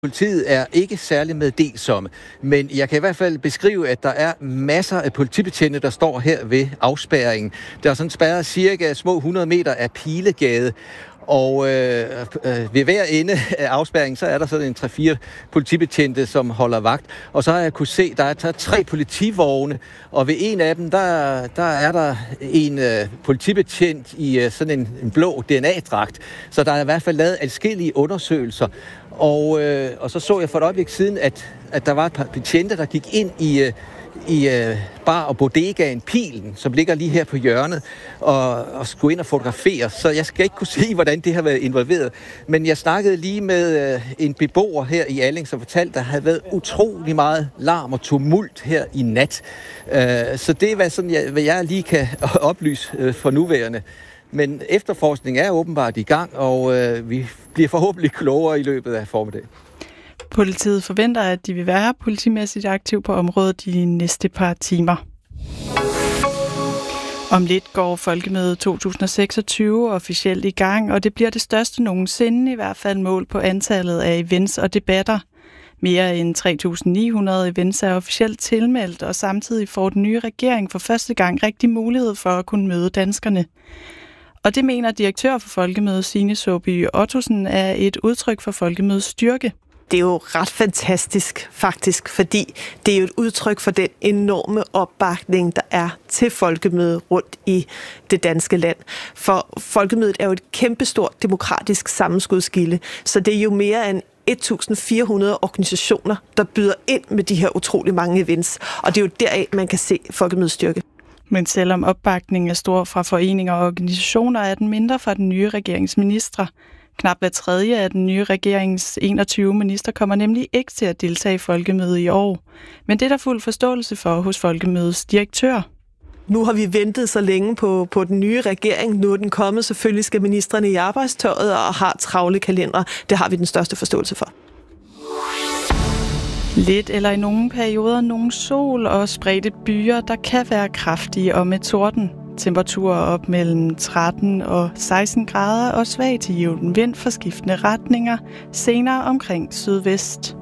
Politiet er ikke særlig meddelsomme, men jeg kan i hvert fald beskrive, at der er masser af politibetjente, der står her ved afspærringen. Der er sådan spærret cirka små 100 meter af Pilegade, og ved hver ende af afspærringen, så er der sådan en 3-4 politibetjente, som holder vagt. Og så har jeg kunne se, der er 3 politivogne, og ved en af dem, der er der en politibetjent i sådan en blå DNA-dragt. Så der er i hvert fald lavet adskillige undersøgelser. Og så jeg for et øjeblik siden, at der var et par betjente, der gik ind i bar- og bodegaen Pilen, som ligger lige her på hjørnet, og skulle ind og fotografere. Så jeg skal ikke kunne se, hvordan det har været involveret. Men jeg snakkede lige med en beboer her i Alling, som fortalte, at der havde været utrolig meget larm og tumult her i nat. Så det er, hvad jeg lige kan oplyse for nuværende. Men efterforskningen er åbenbart i gang, og vi bliver forhåbentlig klogere i løbet af formiddagen. Politiet forventer, at de vil være politimæssigt aktiv på området de næste par timer. Om lidt går Folkemødet 2026 officielt i gang, og det bliver det største nogensinde, i hvert fald mål på antallet af events og debatter. Mere end 3.900 events er officielt tilmeldt, og samtidig får den nye regering for første gang rigtig mulighed for at kunne møde danskerne. Og det mener direktør for Folkemødet, Signe Saabye Ottosen, er et udtryk for Folkemødets styrke. Det er jo ret fantastisk faktisk, fordi det er jo et udtryk for den enorme opbakning, der er til Folkemødet rundt i det danske land. For Folkemødet er jo et kæmpestort demokratisk sammenskudskilde, så det er jo mere end 1.400 organisationer, der byder ind med de her utrolig mange events. Og det er jo deraf, man kan se Folkemødets styrke. Men selvom opbakningen er stor fra foreninger og organisationer, er den mindre fra den nye regeringsministre. Knap hver tredje af den nye regerings 21 minister kommer nemlig ikke til at deltage i Folkemødet i år. Men det er der fuld forståelse for hos Folkemødets direktør. Nu har vi ventet så længe på den nye regering. Nu er den kommet. Selvfølgelig skal ministrene i arbejdstøjet og har travle kalendere. Det har vi den største forståelse for. Lidt eller i nogle perioder nogle sol og spredte byer, der kan være kraftige og med torden. Temperaturer op mellem 13 og 16 grader og svag til jævn vind for skiftende retninger, senere omkring sydvest.